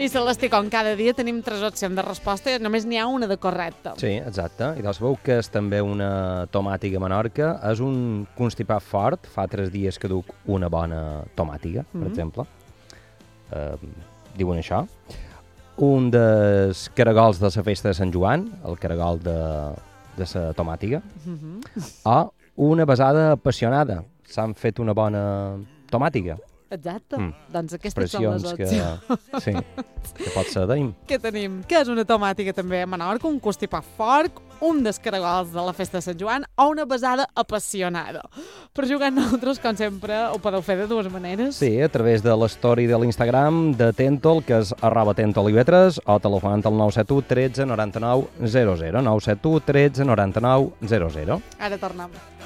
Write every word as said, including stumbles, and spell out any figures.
I Celestí, com cada dia tenim tres opcions de resposta i només n'hi ha una de correcta. Sí, exacte. I doncs veu que és també una tomàtiga a Menorca. És un constipat fort. Fa tres dies que duc una bona tomàtiga, per mm-hmm. exemple. Uh, diuen això. Un dels caragols de la festa de Sant Joan, el caragol de, de la tomàtiga. Mm-hmm. O una besada apassionada. S'han fet una bona tomàtiga. Exacte. Mm. Doncs aquestes Expressions són les opcions. Que, sí, que pot ser d'ahir. Què tenim? Què és una tomàtica també a Menorca? Un constipat fort, un dels caragols de la festa de Sant Joan o una besada apassionada? Per jugar amb nosaltres, com sempre, ho podeu fer de dues maneres. Sí, a través de l'story de l'Instagram de Tentol, que és arroba Tentol i Vetres, o telefonant al nou set u tretze noranta-nou zero zero, nou set u tretze noranta-nou zero zero. Ara tornem.